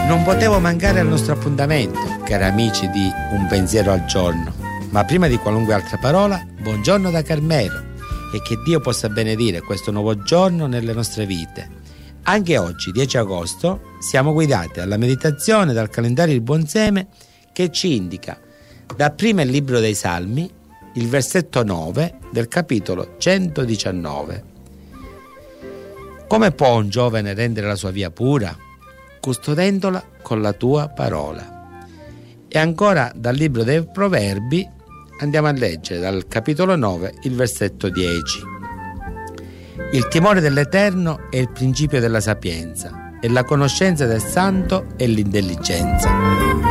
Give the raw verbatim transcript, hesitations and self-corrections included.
Non potevo mancare al nostro appuntamento, cari amici di Un Pensiero al Giorno. Ma prima di qualunque altra parola, buongiorno da Carmelo e che Dio possa benedire questo nuovo giorno nelle nostre vite. Anche oggi, dieci agosto, siamo guidati alla meditazione dal calendario Il Buon Seme che ci indica dapprima il libro dei Salmi, il versetto nove del capitolo centodiciannove. Come può un giovane rendere la sua via pura? Custodendola con la tua parola. E ancora dal libro dei Proverbi andiamo a leggere dal capitolo nove il versetto dieci. Il timore dell'Eterno è il principio della sapienza e la conoscenza del Santo è l'intelligenza.